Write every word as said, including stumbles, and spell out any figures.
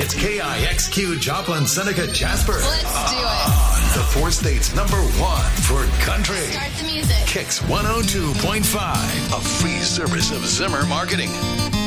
It's K I X Q Joplin, Seneca, Jasper. Let's do it. The four states number one for country. Start the music. Kicks one oh two point five. A free service of Zimmer Marketing.